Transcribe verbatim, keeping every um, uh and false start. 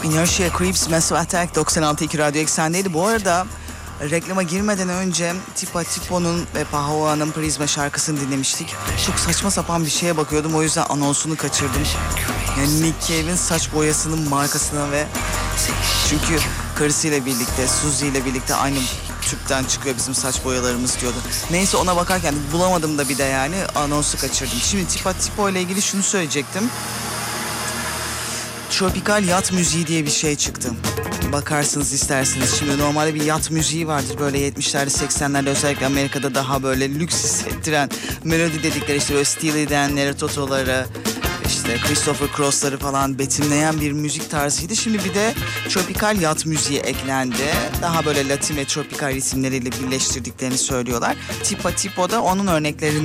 Inertia Creeps, Massive Attack doksan altı nokta iki Radyo Eksen'deydi. Bu arada reklama girmeden önce Tipa Tipo'nun ve Pahao'nun Prizma şarkısını dinlemiştik. Çok saçma sapan bir şeye bakıyordum, o yüzden anonsunu kaçırdım. Yani Nick Cave'in saç boyasının markasına ve çünkü karısıyla birlikte, Suzy ile birlikte aynı tüpten çıkıyor bizim saç boyalarımız diyordu. Neyse, ona bakarken bulamadım da bir de yani anonsu kaçırdım. Şimdi Tipa Tipo ile ilgili şunu söyleyecektim. Tropikal yat müziği diye bir şey çıktı. Bakarsınız isterseniz. Şimdi normalde bir yat müziği vardır. Böyle yetmişlerde seksenlerde özellikle Amerika'da daha böyle lüks hissettiren melodi dedikleri, işte böyle Steely Dan'leri, Toto'ları, işte Christopher Cross'ları falan betimleyen bir müzik tarzıydı. Şimdi bir de tropikal yat müziği eklendi. Daha böyle Latin ve tropikal ritimleriyle birleştirdiklerini söylüyorlar. Tipa Tipo da onun örneklerinden